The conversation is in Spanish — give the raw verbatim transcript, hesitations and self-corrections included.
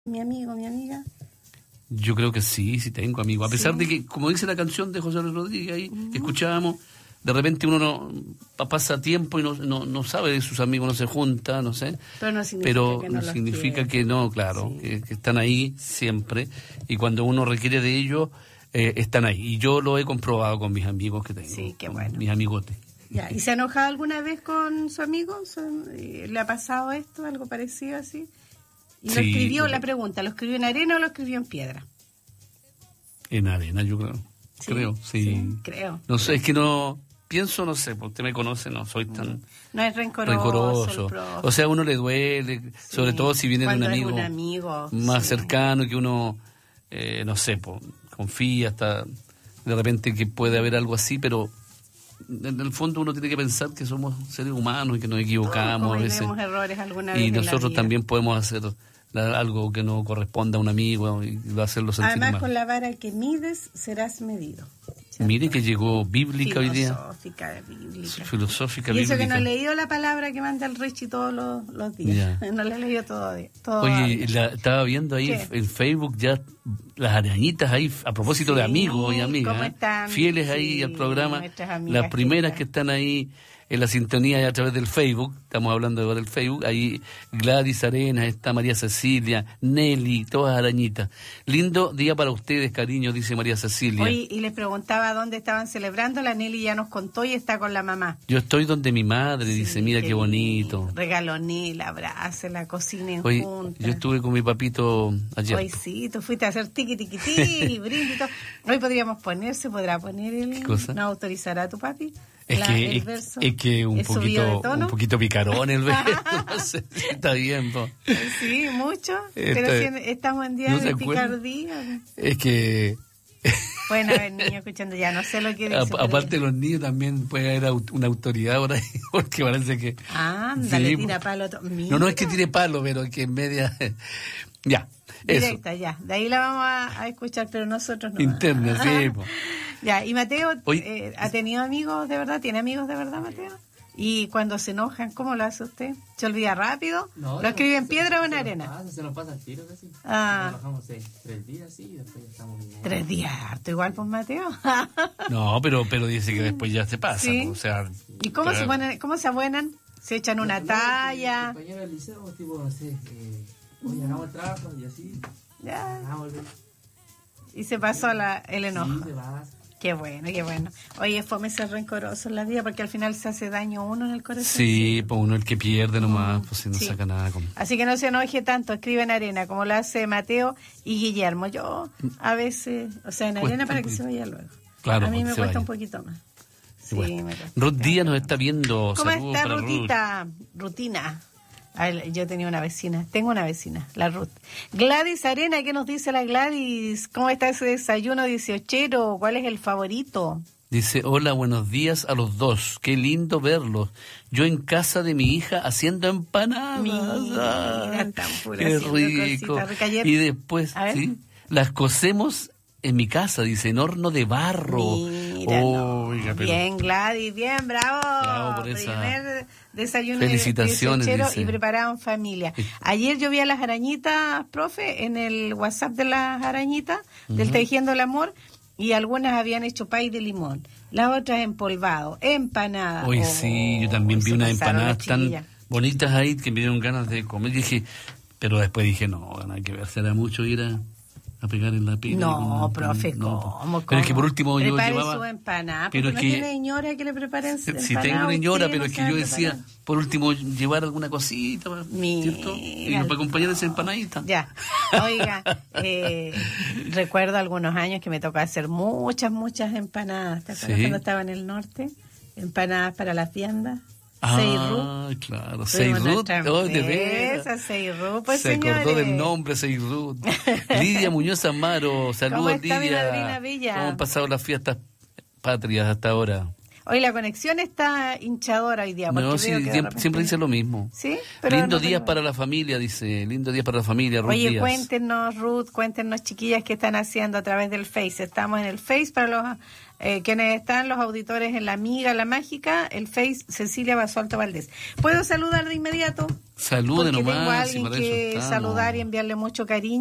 mi amigo, mi amiga. Yo creo que sí, sí tengo amigos. A pesar ¿Sí? de que, como dice la canción de José Luis Rodríguez ahí, Uh-huh. que escuchábamos, de repente uno no pasa tiempo y no, no, no sabe de sus amigos, no se junta, no sé. Pero no significa pero que no, no los significa quiere. que no, claro, Sí. que, que están ahí siempre. Y cuando uno requiere de ellos, eh, están ahí. Y yo lo he comprobado con mis amigos que tengo. Sí, qué bueno. Mis amigotes. Ya, ¿y se ha enojado alguna vez con su amigo? ¿Son- ¿Le ha pasado esto, algo parecido así? Y lo Sí, escribió, pero- la pregunta, ¿lo escribió en arena o lo escribió en piedra? En arena, yo creo. Sí, creo, sí. sí, creo. No sé, es que no... Pienso, no sé, porque usted me conoce, no soy tan No es rencoroso. rencoroso. el profe. O sea, a uno le duele, Sí, sobre todo si viene de un cuando es amigo, un amigo, más sí. cercano, que uno, eh, no sé, po, confía hasta de repente que puede haber algo así, pero en el fondo uno tiene que pensar que somos seres humanos y que nos equivocamos Todos a veces. cometemos errores alguna vez Y en la nosotros vida. también podemos hacer la- algo que no corresponda a un amigo y va a hacerlo sentir Además, mal. con la vara que mides, serás medido. ¿cierto? Mire que llegó bíblica hoy día. Filosófica, bíblica. Filosófica, Y eso bíblica. que no he leído la palabra que manda el Richie todos los, los días. Ya. No la he leído todo. todo Oye, la, estaba viendo ahí ¿Qué? en Facebook ya las arañitas ahí, a propósito de Sí, amigos y amigas, ¿cómo ¿eh? están? fieles ahí Sí, al programa, nuestras amigas las primeras queridas. que están ahí en la sintonía y a través del Facebook, estamos hablando ahora del Facebook, ahí Gladys Arenas, está María Cecilia, Nelly, todas arañitas. Lindo día para ustedes, cariño, dice María Cecilia. Oye, y les preguntaba dónde estaban celebrando, la Nelly ya nos contó y está con la mamá. Yo estoy donde mi madre, dice, Sí, mira qué bonito. Regalonela, abrácela, cocinen Oye, juntas. yo estuve con mi papito ayer. Hoy sí, tú fuiste a hacer tiqui tiqui tiqui, brindis y todo. Hoy podríamos poner, ¿se podrá poner el... ¿Qué cosa? ¿No autorizará tu papi? Es La- que, el es, verso, es que un ¿el subido de poquito tono? un poquito picarón el verso, no sé si está bien, po. Sí, mucho, Esta- pero si en- estamos en día ¿no se de acuerda? picardía. Es que Pueden haber niños escuchando ya, no sé lo que dice. a- pero- aparte de los niños también puede haber au- una autoridad por ahí, porque parece que Ándale, Sí, tira po. palo. to- no, no es que Mira. tire palo, pero que en media ya, eso, Directa, ya. De ahí la vamos a, a escuchar, pero nosotros no. interna, sí, po. Ya, y Mateo, Oye, eh, ¿ha tenido amigos de verdad? ¿Tiene amigos de verdad, Mateo? Y cuando se enojan, ¿cómo lo hace usted? ¿Se olvida rápido? ¿Lo escribe en piedra o en arena? Pasa, se nos pasa el tiro casi. Ah. Nos bajamos seis, tres días sí, y después ya estamos bien. Tres días, harto igual, pues, Mateo. No, pero pero dice que después ya se pasa, Sí. po, o sea, ¿Y cómo se, claro. ponen, cómo se abuenan? ¿Se echan una No, talla? el compañero del liceo, tipo, no sé, eh, oye, hagamos el trabajo y así. Ya. Hagamos el... Y se pasó la, el enojo. Sí, se pasa. Qué bueno, qué bueno. Oye, fome ser rencoroso en la vida porque al final se hace daño uno en el corazón. Sí, pues uno el que pierde nomás, pues si no Sí. saca nada con... Así que no se enoje tanto, escribe en arena, como lo hace Mateo y Guillermo. Yo a veces, o sea, en Cuesta arena para un que se poquito. vaya luego. Claro, a mí porque me se cuesta vaya. un poquito más. Sí, Bueno. me cuesta. Ruth Díaz nos está viendo. ¿Cómo Saludos está para Ruth. Rutita? Rutina. A ver, yo tenía una vecina, tengo una vecina, la Ruth. Gladys Arena, ¿qué nos dice la Gladys? ¿Cómo está ese desayuno dieciochero? ¿Cuál es el favorito? Dice, hola, buenos días a los dos. Qué lindo verlos. Yo en casa de mi hija haciendo empanadas. Mira, Ay, tan pura qué haciendo rico. cositas ricas. Ayer- Y después, A ver. ¿sí? Las cocemos en mi casa, dice, en horno de barro. Mira, no. Oiga, pero- Bien, Gladys, bien, bravo. Bravo por esa- Primer desayuno Felicitaciones, dieciochero dice. y preparado en familia. Ayer yo vi a las arañitas, profe, en el WhatsApp de las arañitas, del Ujú. Tejiendo el Amor, y algunas habían hecho pay de limón, las otras empolvado, empanadas. Hoy Oh, sí, yo también vi se unas pasaron empanadas las tan chiquillas. bonitas ahí que me dieron ganas de comer. Dije, pero después dije, no, no hay que ver, será mucho ir a, a pegar en la pila. No, con- profe, no, ¿cómo? Pero es que por último yo Prepare llevaba... su empanada, pero porque es no que- tiene señora que le preparen Si empanada, tengo una usted señora, no pero es que sabe yo decía, preparar. por último, llevar alguna cosita, ¿cierto? Y Mira, para acompañar esa empanadita. Ya, oiga, eh, recuerdo algunos años que me tocó hacer muchas, muchas empanadas. ¿Te acuerdas Sí. cuando estaba en el norte? Empanadas para las viandas. Ah, Seirú. claro, Tuvimos Seirut, nuestra oh, de veras. empresa, Seirú, pues, Se acordó señores. del nombre, Seirut. Lidia Muñoz Amaro, saludos está mi Lidia. madrina Villa? ¿Cómo han pasado las fiestas patrias hasta ahora? Hoy la conexión está hinchadora hoy día. porque No, veo sí, que de siempre, repente- siempre dice lo mismo. ¿Sí? Pero Lindo no día tengo- para la familia, dice. Lindo día para la familia, Ruth Oye, Díaz. cuéntenos, Ruth, cuéntenos, chiquillas, qué están haciendo a través del Face. Estamos en el Face para los eh, quienes están, los auditores en La Amiga, La Mágica, el Face Cecilia Basualto Valdés. ¿Puedo saludar de inmediato? Salude porque nomás. tengo a si alguien para eso que estamos. saludar y enviarle mucho cariño.